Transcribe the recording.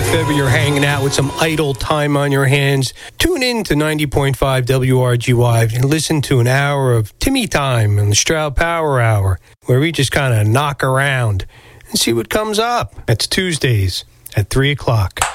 ever you're hanging out with some idle time on your hands, tune in to 90.5 WRGY and listen to an hour of Timmy Time and the Stroud Power Hour, where we just kind of knock around and see what comes up. That's Tuesdays at 3 o'clock.